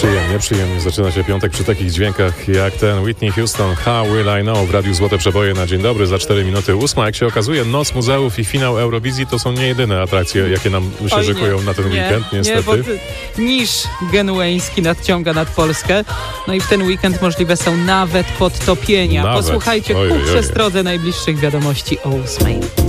Przyjemnie zaczyna się piątek przy takich dźwiękach jak ten Whitney Houston, How Will I Know w Radiu Złote Przeboje na dzień dobry, za 4 minuty 8. Jak się okazuje, Noc Muzeów i finał Eurowizji to są nie jedyne atrakcje, jakie nam się szykują na ten weekend, niestety. Nie, bo niż genueński nadciąga nad Polskę. No i w ten weekend możliwe są nawet podtopienia. Posłuchajcie ku przestrodze najbliższych wiadomości o 8.